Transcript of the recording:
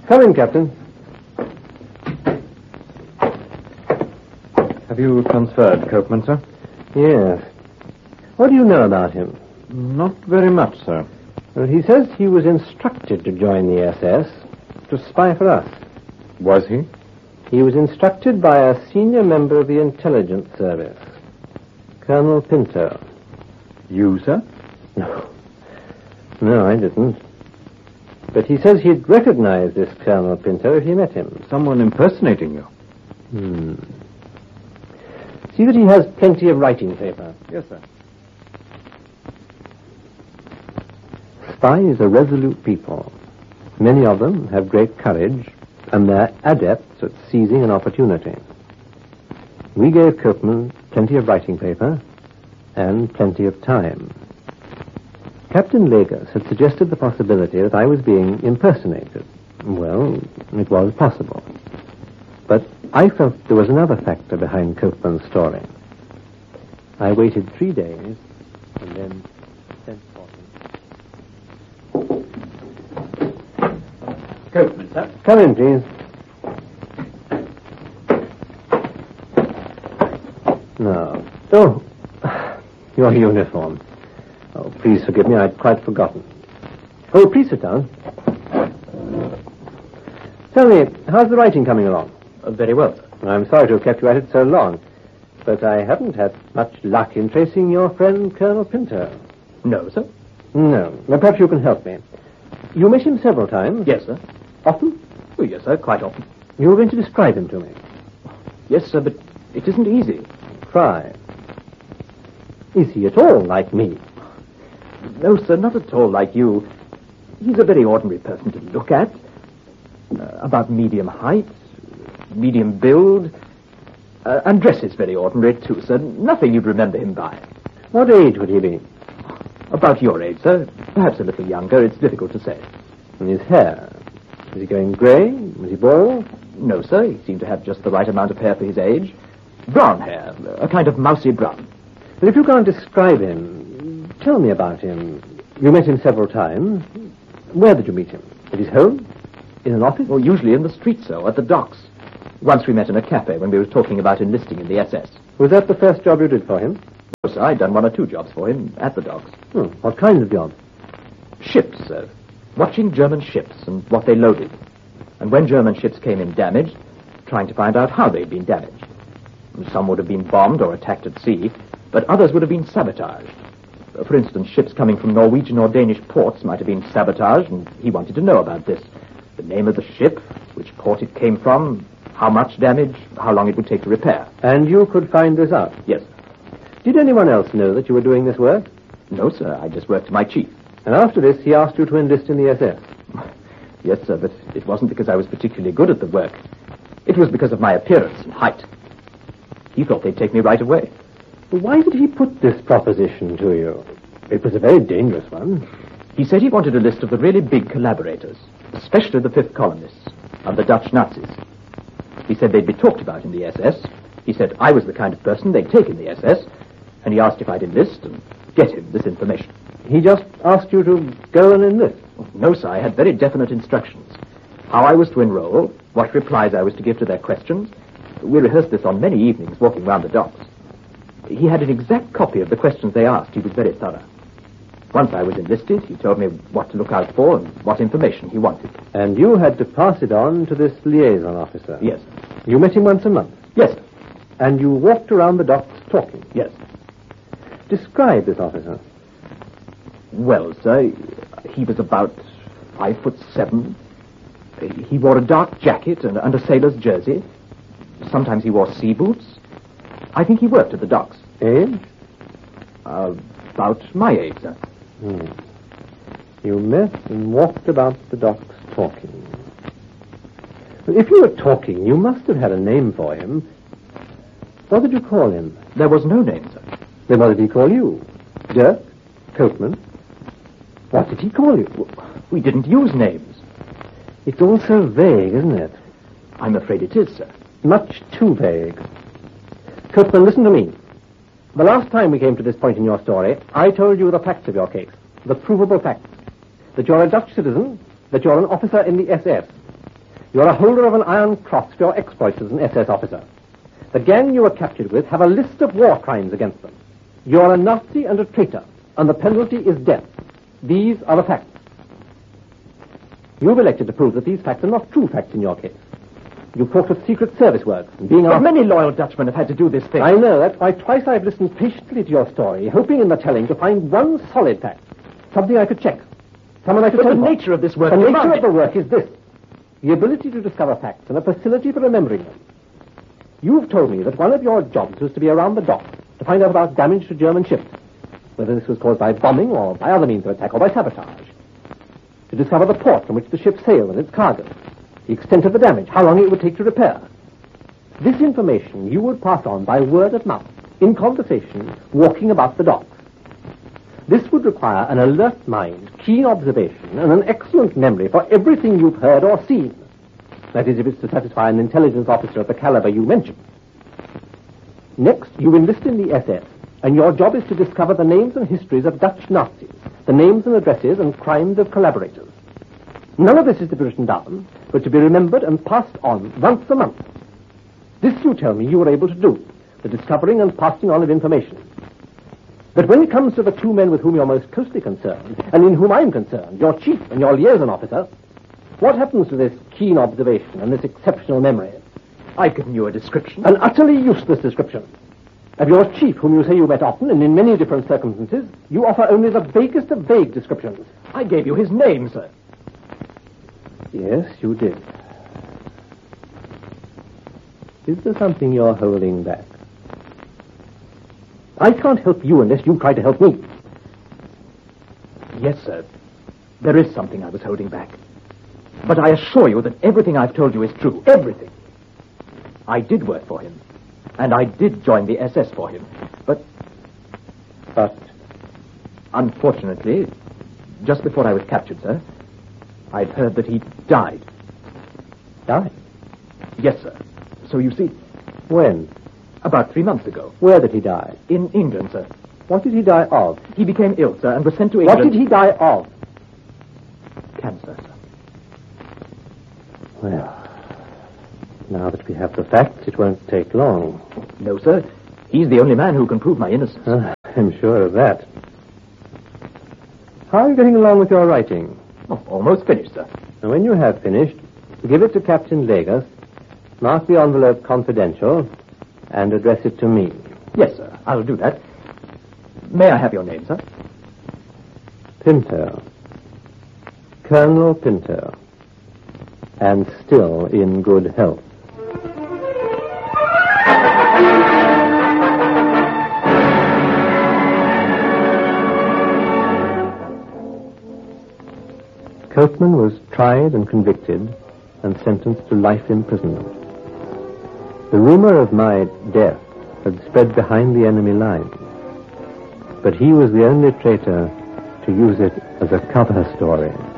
Come in, Captain. Have you transferred Copeman, sir? Yes. What do you know about him? Not very much, sir. Well, he says he was instructed to join the SS to spy for us. Was he? He was instructed by a senior member of the intelligence service, Colonel Pinto. You, sir? No. No, I didn't. But he says he'd recognize this Colonel Pinto if he met him. Someone impersonating you? See that he has plenty of writing paper. Yes, sir. Spies are resolute people. Many of them have great courage, and they're adepts at seizing an opportunity. We gave Copeman plenty of writing paper and plenty of time. Captain Lagos had suggested the possibility that I was being impersonated. Well, it was possible. But I felt there was another factor behind Copeman's story. I waited 3 days and then sent for him. Copeman, sir. Come in, please. No. Oh, your uniform. Oh, please forgive me, I'd quite forgotten. Oh, please sit down. Tell me, how's the writing coming along? Very well, sir. I'm sorry to have kept you at it so long, but I haven't had much luck in tracing your friend Colonel Pinto. No, sir. No. Well, perhaps you can help me. You met him several times? Yes, sir. Often? Oh, yes, sir, quite often. You were going to describe him to me. Yes, sir, but it isn't easy. Try. Is he at all like me? No, sir, not at all like you. He's a very ordinary person to look at. About medium height, medium build, and dresses very ordinary, too, sir. Nothing you'd remember him by. What age would he be? About your age, sir. Perhaps a little younger. It's difficult to say. And his hair? Was he going grey? Was he bald? No, sir. He seemed to have just the right amount of hair for his age. Brown hair, a kind of mousy brown. But if you can't describe him, tell me about him. You met him several times. Where did you meet him? At his home? In an office? Well, usually in the street, sir, at the docks. Once we met in a cafe when we were talking about enlisting in the SS. Was that the first job you did for him? No, sir, I'd done 1 or 2 jobs for him at the docks. What kind of job? Ships, sir. Watching German ships and what they loaded. And when German ships came in damaged, trying to find out how they'd been damaged. Some would have been bombed or attacked at sea, but others would have been sabotaged. For instance, ships coming from Norwegian or Danish ports might have been sabotaged, and he wanted to know about this. The name of the ship, which port it came from, how much damage, how long it would take to repair. And you could find this out? Yes. Did anyone else know that you were doing this work? No, sir. I just worked for my chief. And after this, he asked you to enlist in the SS? Yes, sir, but it wasn't because I was particularly good at the work. It was because of my appearance and height. He thought they'd take me right away. Why did he put this proposition to you? It was a very dangerous one. He said he wanted a list of the really big collaborators, especially the fifth columnists of the Dutch Nazis. He said they'd be talked about in the SS. He said I was the kind of person they'd take in the SS, and he asked if I'd enlist and get him this information. He just asked you to go and enlist? No, sir, I had very definite instructions. How I was to enroll, what replies I was to give to their questions. We rehearsed this on many evenings walking round the docks. He had an exact copy of the questions they asked. He was very thorough. Once I was enlisted, he told me what to look out for and what information he wanted. And you had to pass it on to this liaison officer? Yes. You met him once a month? Yes, sir. And you walked around the docks talking? Yes. Describe this officer. Well, sir, he was about 5'7". He wore a dark jacket and a sailor's jersey. Sometimes he wore sea boots. I think he worked at the docks. Age? About my age, sir. You met and walked about the docks talking. If you were talking, you must have had a name for him. What did you call him? There was no name, sir. Then what did he call you? Dirk? Copeman? What did he call you? We didn't use names. It's all so vague, isn't it? I'm afraid it is, sir. Much too vague. Copeman, listen to me. The last time we came to this point in your story, I told you the facts of your case. The provable facts. That you're a Dutch citizen, that you're an officer in the SS. You are a holder of an Iron Cross for your exploits as an SS officer. The gang you were captured with have a list of war crimes against them. You are a Nazi and a traitor, and the penalty is death. These are the facts. You've elected to prove that these facts are not true facts in your case. You've talked of Secret Service work and being But many loyal Dutchmen have had to do this thing. I know. That's why twice I've listened patiently to your story, hoping in the telling to find one solid fact. Something I could check. Someone I could But tell. the nature of this work... The nature of the work is this. The ability to discover facts and a facility for remembering them. You've told me that one of your jobs was to be around the dock to find out about damage to German ships, whether this was caused by bombing or by other means of attack or by sabotage. To discover the port from which the ship sailed and its cargo, the extent of the damage, how long it would take to repair. This information you would pass on by word of mouth, in conversation, walking about the docks. This would require an alert mind, keen observation, and an excellent memory for everything you've heard or seen. That is, if it's to satisfy an intelligence officer of the caliber you mentioned. Next, you enlist in the SS, and your job is to discover the names and histories of Dutch Nazis, the names and addresses and crimes of collaborators. None of this is to be written down, but to be remembered and passed on once a month. This, you tell me, you were able to do, the discovering and passing on of information. But when it comes to the two men with whom you're most closely concerned, and in whom I'm concerned, your chief and your liaison officer, what happens to this keen observation and this exceptional memory? I've given you a description. An utterly useless description. Of your chief, whom you say you met often and in many different circumstances, you offer only the vaguest of vague descriptions. I gave you his name, sir. Yes, you did. Is there something you're holding back? I can't help you unless you try to help me. Yes, sir. There is something I was holding back. But I assure you that everything I've told you is true. Everything. I did work for him. And I did join the SS for him. But... Unfortunately, just before I was captured, sir, I'd heard that he died. Died? Yes, sir. So you see... When? About 3 months ago. Where did he die? In England, sir. What did he die of? He became ill, sir, and was sent to England... What did he die of? Cancer, sir. Well, now that we have the facts, it won't take long. No, sir. He's the only man who can prove my innocence. I'm sure of that. How are you getting along with your writing? Oh, almost finished, sir. And when you have finished, give it to Captain Vegas, mark the envelope confidential, and address it to me. Yes, sir. I'll do that. May I have your name, sir? Pinto. Colonel Pinto. And still in good health. Copeman was tried and convicted and sentenced to life imprisonment. The rumor of my death had spread behind the enemy lines, but he was the only traitor to use it as a cover story.